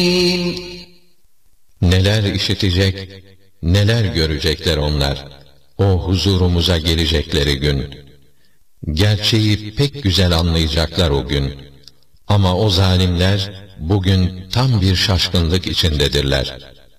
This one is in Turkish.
Neler işitecek, neler görecekler onlar, o huzurumuza gelecekleri gün. Gerçeği pek güzel anlayacaklar o gün. Ama o zalimler bugün tam bir şaşkınlık içindedirler.